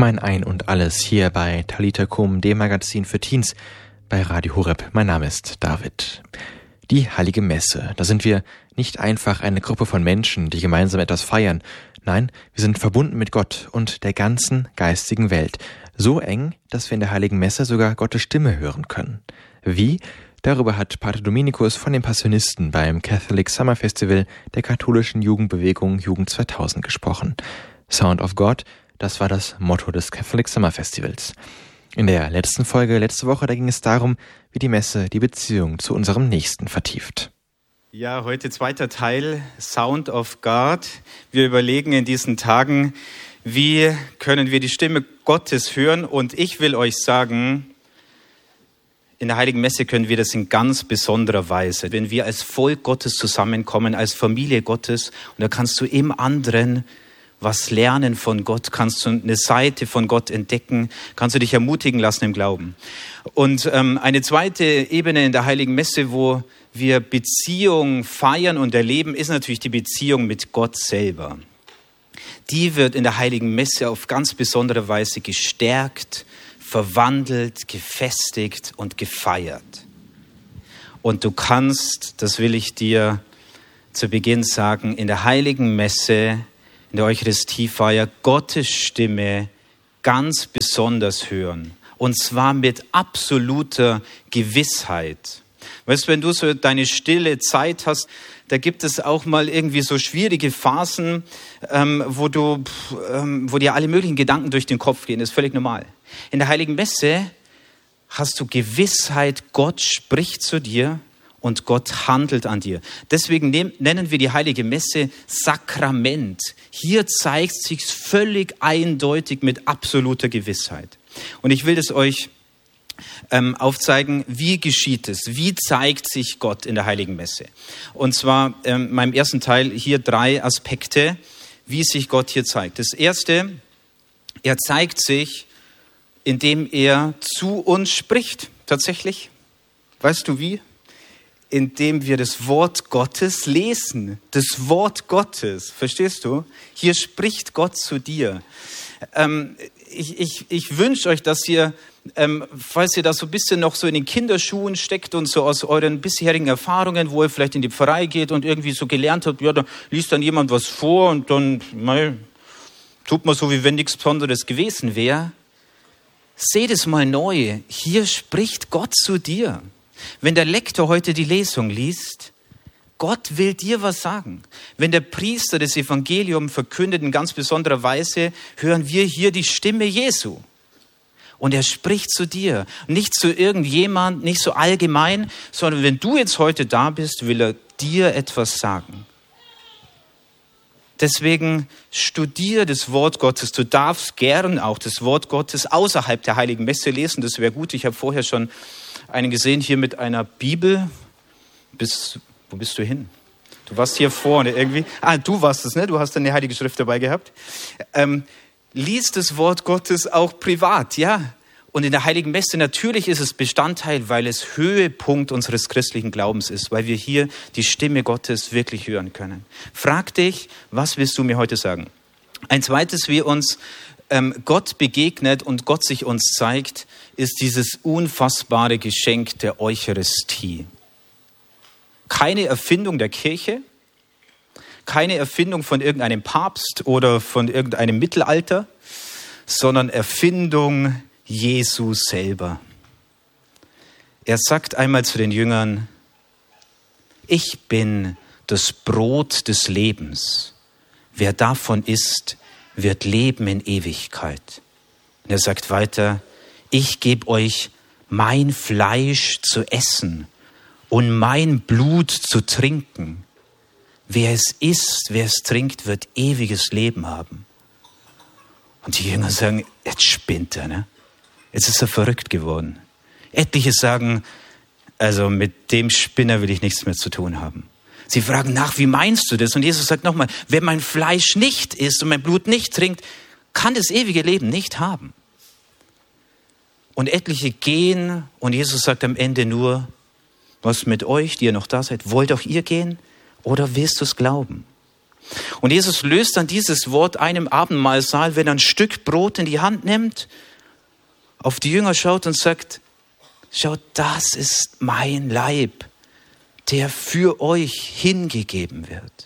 Mein Ein und Alles hier bei Talita Kum, dem Magazin für Teens bei Radio Horeb. Mein Name ist David. Die Heilige Messe, da sind wir nicht einfach eine Gruppe von Menschen, die gemeinsam etwas feiern. Nein, wir sind verbunden mit Gott und der ganzen geistigen Welt. So eng, dass wir in der Heiligen Messe sogar Gottes Stimme hören können. Wie? Darüber hat Pater Dominikus von den Passionisten beim Catholic Summer Festival der katholischen Jugendbewegung Jugend 2000 gesprochen. Sound of God, das war das Motto des Catholic Summer Festivals. In der letzten Folge, letzte Woche, da ging es darum, wie die Messe die Beziehung zu unserem Nächsten vertieft. Ja, heute zweiter Teil, Sound of God. Wir überlegen in diesen Tagen, wie können wir die Stimme Gottes hören? Und ich will euch sagen, in der Heiligen Messe können wir das in ganz besonderer Weise. Wenn wir als Volk Gottes zusammenkommen, als Familie Gottes, und da kannst du im anderen was lernen von Gott, kannst du eine Seite von Gott entdecken, kannst du dich ermutigen lassen im Glauben. Und eine zweite Ebene in der Heiligen Messe, wo wir Beziehung feiern und erleben, ist natürlich die Beziehung mit Gott selber. Die wird in der Heiligen Messe auf ganz besondere Weise gestärkt, verwandelt, gefestigt und gefeiert. Und du kannst, das will ich dir zu Beginn sagen, in der Heiligen Messe, in der Eucharistiefeier, Gottes Stimme ganz besonders hören. Und zwar mit absoluter Gewissheit. Weißt du, wenn du so deine stille Zeit hast, da gibt es auch mal irgendwie so schwierige Phasen, wo dir alle möglichen Gedanken durch den Kopf gehen. Das ist völlig normal. In der Heiligen Messe hast du Gewissheit, Gott spricht zu dir und Gott handelt an dir. Deswegen nennen wir die Heilige Messe Sakrament. Hier zeigt sich völlig eindeutig mit absoluter Gewissheit. Und ich will das euch aufzeigen, wie geschieht es, wie zeigt sich Gott in der Heiligen Messe. Und zwar in meinem ersten Teil hier 3 Aspekte, wie sich Gott hier zeigt. Das erste, er zeigt sich, indem er zu uns spricht, tatsächlich. Weißt du wie? Indem wir das Wort Gottes lesen. Das Wort Gottes, verstehst du? Hier spricht Gott zu dir. Ich wünsche euch, dass ihr, falls ihr da so ein bisschen noch so in den Kinderschuhen steckt und so aus euren bisherigen Erfahrungen, wo ihr vielleicht in die Pfarrei geht und irgendwie so gelernt habt, ja, da liest dann jemand was vor und dann tut man so, wie wenn nichts Besonderes gewesen wäre. Seht es mal neu. Hier spricht Gott zu dir. Wenn der Lektor heute die Lesung liest, Gott will dir was sagen. Wenn der Priester das Evangelium verkündet in ganz besonderer Weise, hören wir hier die Stimme Jesu. Und er spricht zu dir. Nicht zu irgendjemand, nicht so allgemein, sondern wenn du jetzt heute da bist, will er dir etwas sagen. Deswegen studiere das Wort Gottes. Du darfst gern auch das Wort Gottes außerhalb der Heiligen Messe lesen. Das wäre gut. Ich habe vorher schon einen gesehen hier mit einer Bibel. Wo bist du hin? Du warst hier vorne irgendwie. Du warst es, ne? Du hast eine Heilige Schrift dabei gehabt. Lies das Wort Gottes auch privat, ja. Und in der Heiligen Messe natürlich ist es Bestandteil, weil es Höhepunkt unseres christlichen Glaubens ist, weil wir hier die Stimme Gottes wirklich hören können. Frag dich, was willst du mir heute sagen? Ein zweites, wie uns Gott begegnet und Gott sich uns zeigt, ist dieses unfassbare Geschenk der Eucharistie. Keine Erfindung der Kirche, keine Erfindung von irgendeinem Papst oder von irgendeinem Mittelalter, sondern Erfindung Jesu selber. Er sagt einmal zu den Jüngern, ich bin das Brot des Lebens. Wer davon isst, wird leben in Ewigkeit. Und er sagt weiter, ich gebe euch mein Fleisch zu essen und mein Blut zu trinken. Wer es isst, wer es trinkt, wird ewiges Leben haben. Und die Jünger sagen, jetzt spinnt er, ne? Jetzt ist er verrückt geworden. Etliche sagen, also mit dem Spinner will ich nichts mehr zu tun haben. Sie fragen nach, wie meinst du das? Und Jesus sagt nochmal, wer mein Fleisch nicht isst und mein Blut nicht trinkt, kann das ewige Leben nicht haben. Und etliche gehen und Jesus sagt am Ende nur, was mit euch, die ihr noch da seid, wollt auch ihr gehen oder willst du es glauben? Und Jesus löst dann dieses Wort einem Abendmahlsaal, wenn er ein Stück Brot in die Hand nimmt, auf die Jünger schaut und sagt, schaut, das ist mein Leib, der für euch hingegeben wird.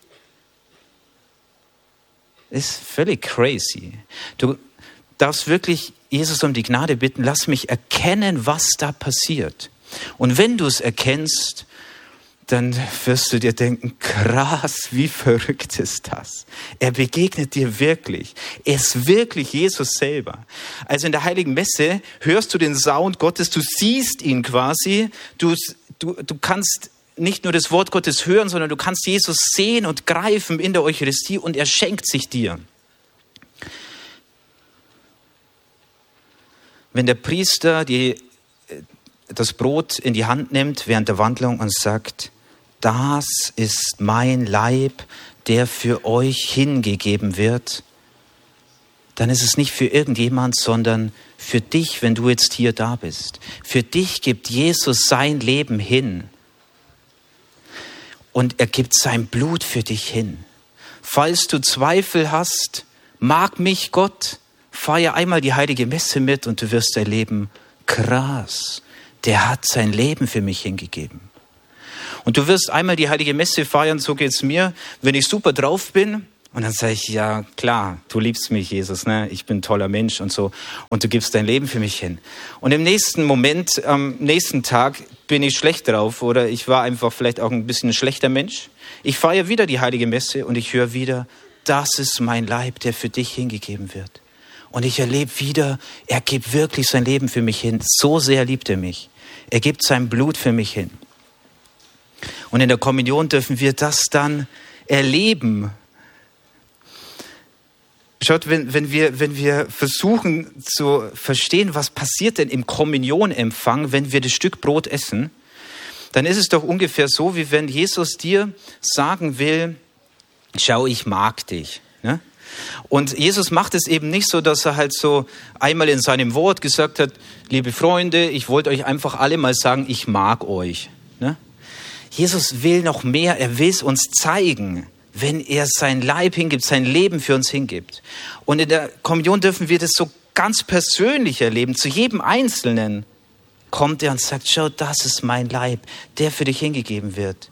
Ist völlig crazy. Du darfst wirklich Jesus um die Gnade bitten, lass mich erkennen, was da passiert. Und wenn du es erkennst, dann wirst du dir denken, krass, wie verrückt ist das? Er begegnet dir wirklich. Er ist wirklich Jesus selber. Also in der Heiligen Messe hörst du den Sound Gottes, du siehst ihn quasi, du kannst nicht nur das Wort Gottes hören, sondern du kannst Jesus sehen und greifen in der Eucharistie und er schenkt sich dir. Wenn der Priester das Brot in die Hand nimmt während der Wandlung und sagt, das ist mein Leib, der für euch hingegeben wird, dann ist es nicht für irgendjemand, sondern für dich, wenn du jetzt hier da bist. Für dich gibt Jesus sein Leben hin. Und er gibt sein Blut für dich hin. Falls du Zweifel hast, mag mich Gott, feier einmal die Heilige Messe mit und du wirst erleben, krass, der hat sein Leben für mich hingegeben. Und du wirst einmal die Heilige Messe feiern, so geht's mir, wenn ich super drauf bin. Und dann sage ich, ja klar, du liebst mich, Jesus, ne? Ich bin ein toller Mensch und so. Und du gibst dein Leben für mich hin. Und im nächsten Moment, am nächsten Tag bin ich schlecht drauf oder ich war einfach vielleicht auch ein bisschen ein schlechter Mensch. Ich feiere wieder die Heilige Messe und ich höre wieder, das ist mein Leib, der für dich hingegeben wird. Und ich erlebe wieder, er gibt wirklich sein Leben für mich hin. So sehr liebt er mich. Er gibt sein Blut für mich hin. Und in der Kommunion dürfen wir das dann erleben. Schaut, wenn wir versuchen zu verstehen, was passiert denn im Kommunionempfang, wenn wir das Stück Brot essen, dann ist es doch ungefähr so, wie wenn Jesus dir sagen will, schau, ich mag dich. Ne? Und Jesus macht es eben nicht so, dass er halt so einmal in seinem Wort gesagt hat, liebe Freunde, ich wollte euch einfach alle mal sagen, ich mag euch. Ne? Jesus will noch mehr, er will es uns zeigen, wenn er sein Leib hingibt, sein Leben für uns hingibt. Und in der Kommunion dürfen wir das so ganz persönlich erleben. Zu jedem Einzelnen kommt er und sagt, schau, das ist mein Leib, der für dich hingegeben wird.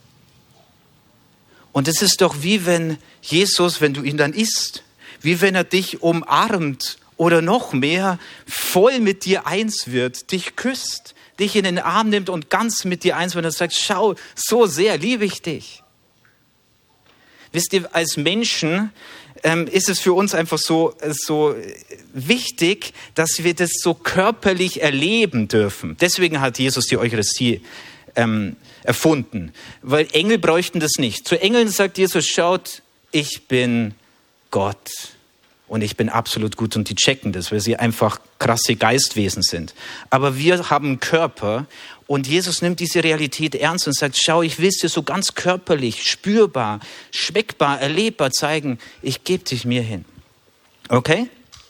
Und es ist doch wie wenn Jesus, wenn du ihn dann isst, wie wenn er dich umarmt oder noch mehr voll mit dir eins wird, dich küsst, dich in den Arm nimmt und ganz mit dir eins wird und sagt, schau, so sehr liebe ich dich. Wisst ihr, als Menschen ist es für uns einfach so wichtig, dass wir das so körperlich erleben dürfen. Deswegen hat Jesus die Eucharistie erfunden, weil Engel bräuchten das nicht. Zu Engeln sagt Jesus, schaut, ich bin Gott und ich bin absolut gut und die checken das, weil sie einfach krasse Geistwesen sind. Aber wir haben einen Körper und Jesus nimmt diese Realität ernst und sagt, schau, ich will es dir so ganz körperlich, spürbar, schmeckbar, erlebbar zeigen. Ich gebe dich mir hin. Okay?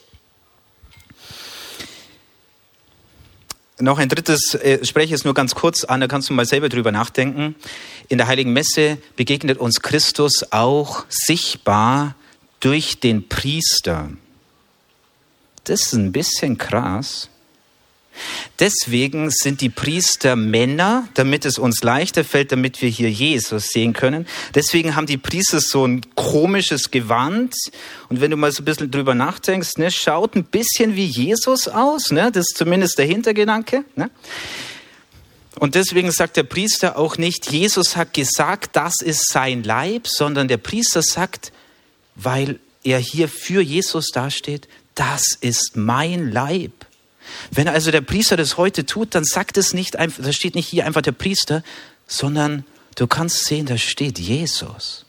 Noch ein drittes, spreche es nur ganz kurz an, da kannst du mal selber drüber nachdenken. In der Heiligen Messe begegnet uns Christus auch sichtbar durch den Priester. Das ist ein bisschen krass. Deswegen sind die Priester Männer, damit es uns leichter fällt, damit wir hier Jesus sehen können. Deswegen haben die Priester so ein komisches Gewand. Und wenn du mal so ein bisschen drüber nachdenkst, ne, schaut ein bisschen wie Jesus aus. Ne? Das ist zumindest der Hintergedanke. Ne? Und deswegen sagt der Priester auch nicht, Jesus hat gesagt, das ist sein Leib, sondern der Priester sagt, weil er hier für Jesus dasteht, das ist mein Leib. Wenn also der Priester das heute tut, dann sagt es nicht einfach, da steht nicht hier einfach der Priester, sondern du kannst sehen, da steht Jesus.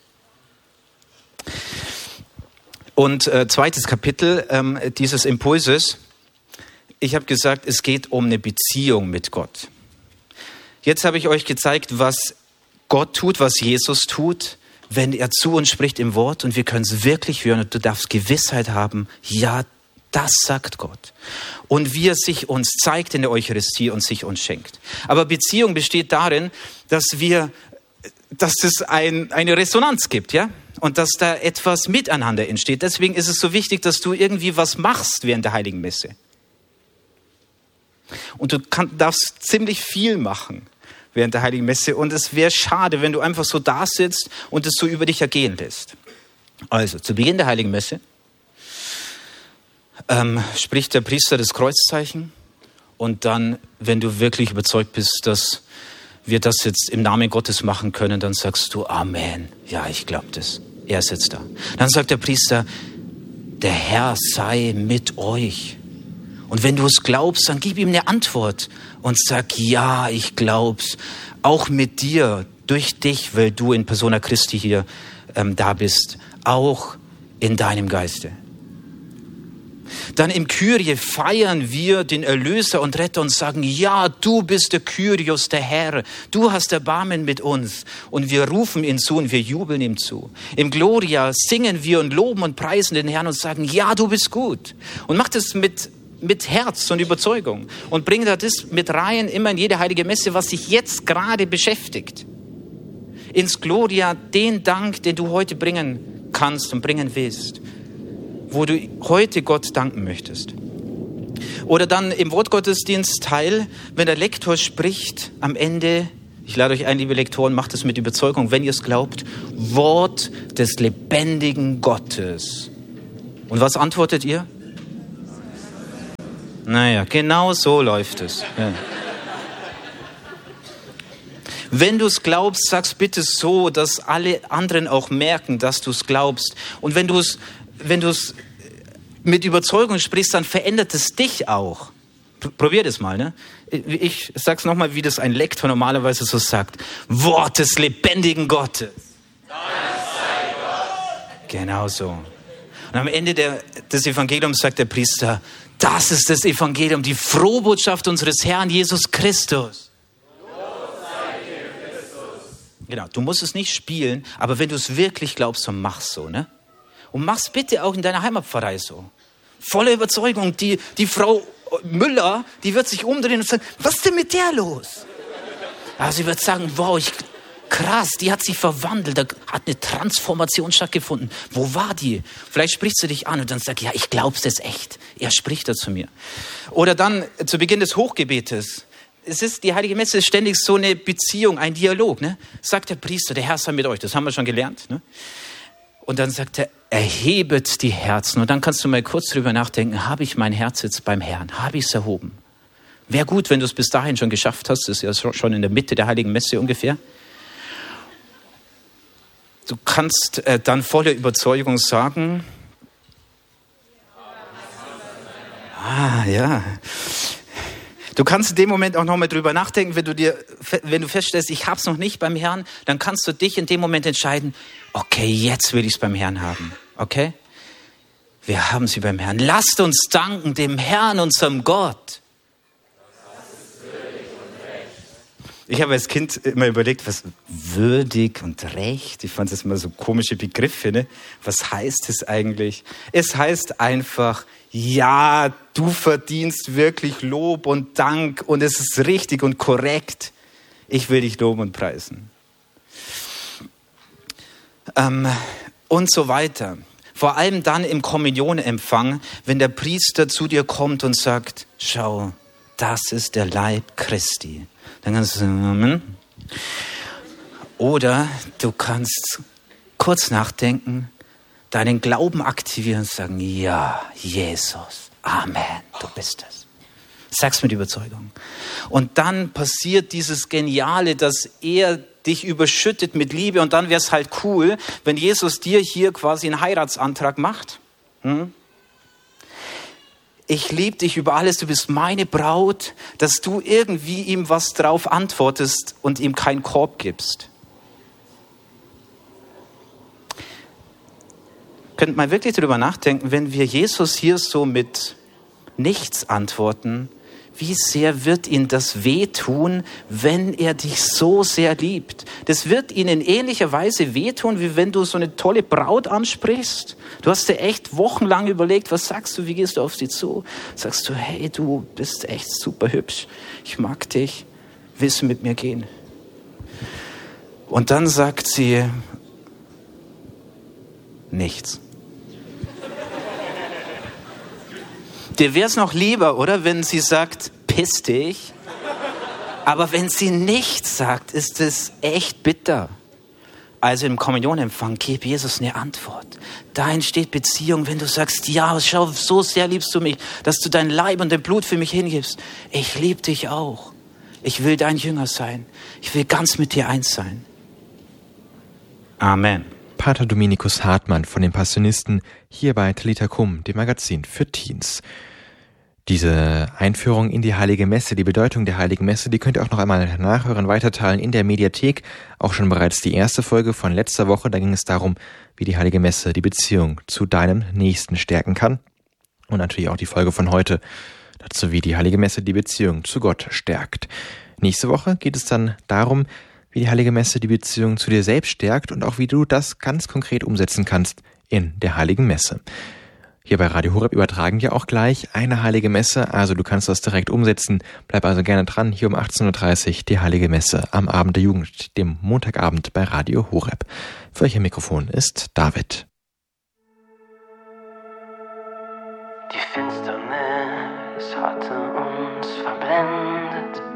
Und zweites Kapitel dieses Impulses. Ich habe gesagt, es geht um eine Beziehung mit Gott. Jetzt habe ich euch gezeigt, was Gott tut, was Jesus tut, wenn er zu uns spricht im Wort und wir können es wirklich hören und du darfst Gewissheit haben, ja, das sagt Gott. Und wie er sich uns zeigt in der Eucharistie und sich uns schenkt. Aber Beziehung besteht darin, dass es eine Resonanz gibt, ja? und dass da etwas miteinander entsteht. Deswegen ist es so wichtig, dass du irgendwie was machst während der Heiligen Messe. Und du darfst ziemlich viel machen während der Heiligen Messe. Und es wäre schade, wenn du einfach so da sitzt und es so über dich ergehen lässt. Also, zu Beginn der Heiligen Messe spricht der Priester das Kreuzzeichen. Und dann, wenn du wirklich überzeugt bist, dass wir das jetzt im Namen Gottes machen können, dann sagst du Amen. Ja, ich glaube das. Er ist jetzt da. Dann sagt der Priester, der Herr sei mit euch. Und wenn du es glaubst, dann gib ihm eine Antwort und sag, ja, ich glaub's. Auch mit dir, durch dich, weil du in Persona Christi hier da bist. Auch in deinem Geiste. Dann im Kyrie feiern wir den Erlöser und Retter und sagen, ja, du bist der Kyrios, der Herr. Du hast Erbarmen mit uns. Und wir rufen ihn zu und wir jubeln ihm zu. Im Gloria singen wir und loben und preisen den Herrn und sagen, ja, du bist gut. Und mach das mit Herz und Überzeugung. Und bring da das mit rein, immer in jede heilige Messe, was dich jetzt gerade beschäftigt. Ins Gloria den Dank, den du heute bringen kannst und bringen willst. Wo du heute Gott danken möchtest. Oder dann im Wortgottesdienstteil, wenn der Lektor spricht, am Ende, ich lade euch ein, liebe Lektoren, macht es mit Überzeugung, wenn ihr es glaubt, Wort des lebendigen Gottes. Und was antwortet ihr? Naja, genau so läuft es. Ja. Wenn du es glaubst, sag's bitte so, dass alle anderen auch merken, dass du es glaubst. Und wenn du es mit Überzeugung sprichst, dann verändert es dich auch. Probier das mal, ne? Ich sag's nochmal, wie das ein Lektor normalerweise so sagt. Wort des lebendigen Gottes. Dank sei Gott. Genau so. Und am Ende des Evangeliums sagt der Priester, das ist das Evangelium, die Frohbotschaft unseres Herrn Jesus Christus. Genau, du musst es nicht spielen, aber wenn du es wirklich glaubst, dann mach's so, ne? Und mach's bitte auch in deiner Heimatpfarrei so. Voller Überzeugung. Die Frau Müller, die wird sich umdrehen und sagen, was ist denn mit der los? Also sie wird sagen, wow, krass, die hat sich verwandelt, da hat eine Transformation stattgefunden. Wo war die? Vielleicht spricht sie dich an und dann sagt, ja, ich glaub's das echt. Er spricht da zu mir. Oder dann zu Beginn des Hochgebetes. Die Heilige Messe ist ständig so eine Beziehung, ein Dialog, ne? Sagt der Priester, der Herr sei mit euch. Das haben wir schon gelernt, ne? Und dann sagt er, erhebet die Herzen. Und dann kannst du mal kurz drüber nachdenken, habe ich mein Herz jetzt beim Herrn? Habe ich es erhoben? Wäre gut, wenn du es bis dahin schon geschafft hast. Das ist ja schon in der Mitte der Heiligen Messe ungefähr. Du kannst dann voller Überzeugung sagen, ja. Du kannst in dem Moment auch nochmal drüber nachdenken, wenn du feststellst, ich hab's noch nicht beim Herrn, dann kannst du dich in dem Moment entscheiden, okay, jetzt will ich's beim Herrn haben, okay? Wir haben sie beim Herrn. Lasst uns danken dem Herrn, unserem Gott. Ich habe als Kind immer überlegt, was würdig und recht, ich fand das immer so komische Begriffe, ne? Was heißt es eigentlich? Es heißt einfach, ja, du verdienst wirklich Lob und Dank und es ist richtig und korrekt. Ich will dich loben und preisen. Und so weiter. Vor allem dann im Kommunionempfang, wenn der Priester zu dir kommt und sagt, schau, das ist der Leib Christi. Dann kannst du sagen, oder du kannst kurz nachdenken, deinen Glauben aktivieren und sagen, ja, Jesus, Amen, du bist es. Sag's mit Überzeugung. Und dann passiert dieses Geniale, dass er dich überschüttet mit Liebe und dann wäre es halt cool, wenn Jesus dir hier quasi einen Heiratsantrag macht. Ich liebe dich über alles, du bist meine Braut, dass du irgendwie ihm was drauf antwortest und ihm keinen Korb gibst. Könnt mal wirklich darüber nachdenken, wenn wir Jesus hier so mit nichts antworten, wie sehr wird ihn das wehtun, wenn er dich so sehr liebt? Das wird ihn in ähnlicher Weise wehtun, wie wenn du so eine tolle Braut ansprichst. Du hast dir echt wochenlang überlegt, was sagst du, wie gehst du auf sie zu? Sagst du, hey, du bist echt super hübsch, ich mag dich, willst du mit mir gehen? Und dann sagt sie, nichts. Dir wäre es noch lieber, oder, wenn sie sagt, piss dich. Aber wenn sie nichts sagt, ist es echt bitter. Also im Kommunionempfang, gib Jesus eine Antwort. Da entsteht Beziehung, wenn du sagst, ja, schau, so sehr liebst du mich, dass du dein Leib und dein Blut für mich hingibst. Ich liebe dich auch. Ich will dein Jünger sein. Ich will ganz mit dir eins sein. Amen. Pater Dominikus Hartmann von den Passionisten hier bei Talita Kum, dem Magazin für Teens. Diese Einführung in die Heilige Messe, die Bedeutung der Heiligen Messe, die könnt ihr auch noch einmal nachhören, weiterteilen in der Mediathek. Auch schon bereits die erste Folge von letzter Woche, da ging es darum, wie die Heilige Messe die Beziehung zu deinem Nächsten stärken kann. Und natürlich auch die Folge von heute, dazu wie die Heilige Messe die Beziehung zu Gott stärkt. Nächste Woche geht es dann darum, wie die Heilige Messe die Beziehung zu dir selbst stärkt und auch wie du das ganz konkret umsetzen kannst in der Heiligen Messe. Hier bei Radio Horeb übertragen wir auch gleich eine Heilige Messe, also du kannst das direkt umsetzen. Bleib also gerne dran, hier um 18.30 Uhr die Heilige Messe am Abend der Jugend, dem Montagabend bei Radio Horeb. Für euch am Mikrofon ist David. Die Finsternis hatte uns verblendet,